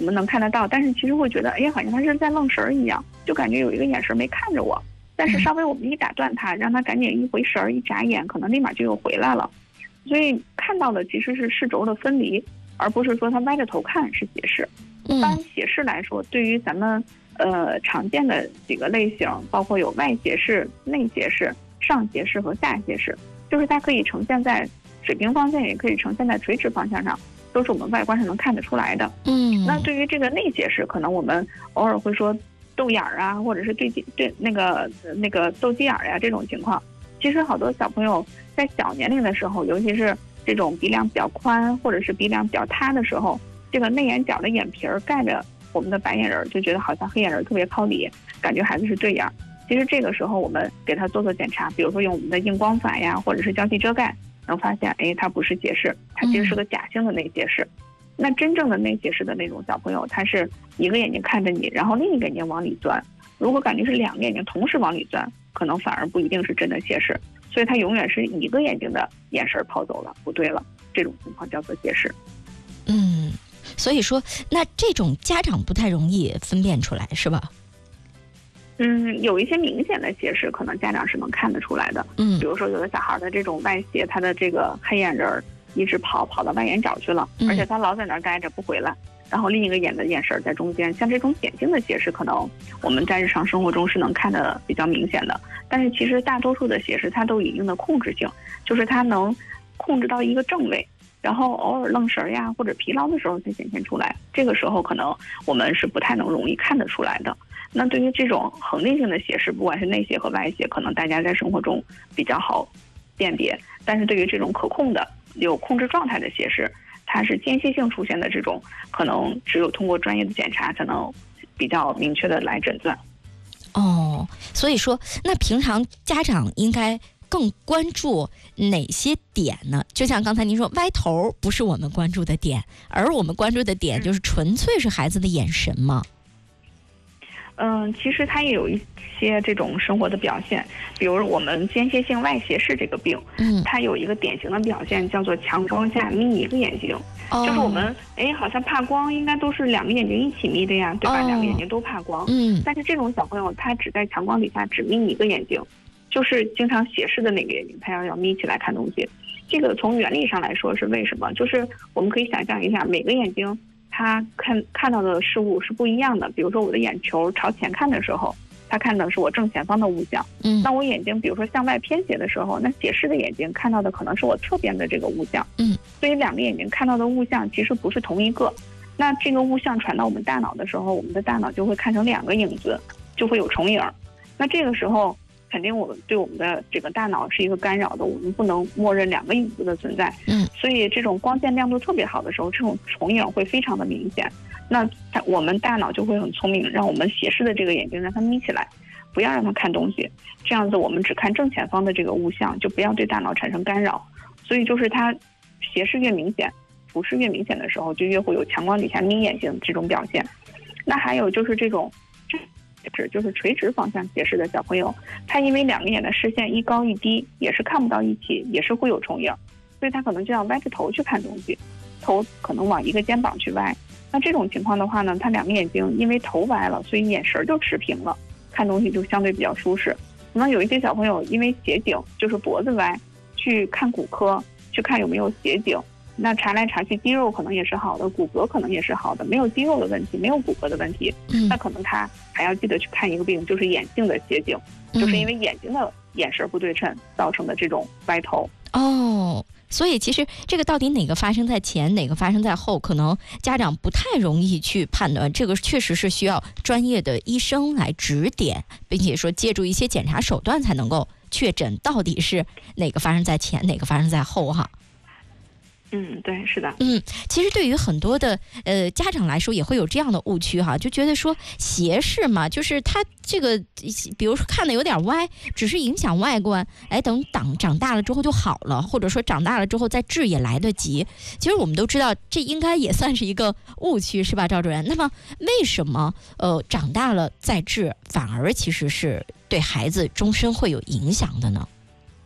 们能看得到，但是其实会觉得，哎，好像他是在愣神儿一样，就感觉有一个眼神没看着我。但是稍微我们一打断他，让他赶紧一回神儿，一眨眼，可能立马就又回来了。所以看到的其实是视轴的分离，而不是说他歪着头看是斜视。一般斜视来说，对于咱们常见的几个类型，包括有外斜视、内斜视、上斜视和下斜视，就是它可以呈现在水平方向，也可以呈现在垂直方向上，都是我们外观上能看得出来的。那对于这个内斜视，可能我们偶尔会说斗眼儿啊，或者是对那个斗鸡眼儿呀这种情况。其实好多小朋友在小年龄的时候，尤其是这种鼻梁比较宽或者是鼻梁比较塌的时候，这个内眼角的眼皮儿盖着我们的白眼仁，就觉得好像黑眼仁特别靠里，感觉孩子是对眼。其实这个时候我们给他做检查，比如说用我们的硬光法呀，或者是胶系遮盖，能发现，哎，它不是斜视，它其实是个假性的内斜视。那真正的内斜视的那种小朋友，他是一个眼睛看着你，然后另一个眼睛往里钻。如果感觉是两个眼睛同时往里钻，可能反而不一定是真的斜视。所以他永远是一个眼睛的眼神跑走了，不对了，这种情况叫做斜视。 所以说，那这种家长不太容易分辨出来，是吧？ 有一些明显的斜视，可能家长是能看得出来的。比如说有的小孩的这种外斜，他的这个黑眼仁一直跑到外眼角去了，而且他老在那儿待着不回来，然后另一个眼的眼神在中间，像这种典型的斜视，可能我们在日常生活中是能看得比较明显的。但是其实大多数的斜视它都有一定的控制性，就是它能控制到一个正位，然后偶尔愣神呀或者疲劳的时候才显现出来，这个时候可能我们是不太能容易看得出来的。那对于这种恒定性的斜视，不管是内斜和外斜，可能大家在生活中比较好辨别，但是对于这种可控的有控制状态的斜视，它是间歇性出现的这种，可能只有通过专业的检查才能比较明确的来诊断。 所以说那平常家长应该更关注哪些点呢？就像刚才您说，歪头不是我们关注的点，而我们关注的点就是纯粹是孩子的眼神嘛。 其实它也有一些这种生活的表现，比如我们间歇性外斜视这个病，它有一个典型的表现叫做强光下眯一个眼睛，就是我们好像怕光应该都是两个眼睛一起眯的呀，对吧？两个眼睛都怕光，但是这种小朋友他只在强光底下只眯一个眼睛，就是经常斜视的那个眼睛，他要眯起来看东西。这个从原理上来说是为什么？就是我们可以想象一下，每个眼睛他看到的事物是不一样的。比如说我的眼球朝前看的时候，他看的是我正前方的物象，那我眼睛比如说向外偏斜的时候，那斜视的眼睛看到的可能是我侧边的这个物象，所以两个眼睛看到的物象其实不是同一个。那这个物象传到我们大脑的时候，我们的大脑就会看成两个影子，就会有重影。那这个时候肯定我们对我们的这个大脑是一个干扰的，我们不能默认两个影子的存在。所以这种光线亮度特别好的时候，这种重影会非常的明显。那我们大脑就会很聪明，让我们斜视的这个眼睛让它眯起来，不要让它看东西。这样子我们只看正前方的这个物象，就不要对大脑产生干扰。所以就是它斜视越明显，俯视越明显的时候，就越会有强光底下眯眼睛这种表现。那还有就是这种就是垂直方向斜视的小朋友，他因为两个眼的视线一高一低，也是看不到一起，也是会有重影，所以他可能就要歪着头去看东西，头可能往一个肩膀去歪。那这种情况的话呢，他两个眼睛因为头歪了，所以眼神就持平了，看东西就相对比较舒适。可能有一些小朋友因为斜颈，就是脖子歪，去看骨科，去看有没有斜颈，那查来查去，肌肉可能也是好的，骨骼可能也是好的，没有肌肉的问题，没有骨骼的问题，那可能他还要记得去看一个病，就是眼镜的斜颈，就是因为眼睛的眼神不对称造成的这种歪头。 所以其实这个到底哪个发生在前，哪个发生在后，可能家长不太容易去判断，这个确实是需要专业的医生来指点，并且说借助一些检查手段才能够确诊到底是哪个发生在前，哪个发生在后哈。 对，是的。 其实对于很多的家长来说也会有这样的误区哈，就觉得说斜视嘛，就是他这个比如说看的有点歪，只是影响外观，等长大了之后就好了，或者说长大了之后再治也来得及。其实我们都知道这应该也算是一个误区，是吧，赵主任？那么为什么长大了再治反而其实是对孩子终身会有影响的呢？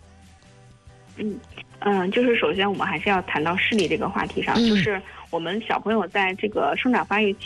就是首先我们还是要谈到视力这个话题上，就是我们小朋友在这个生长发育期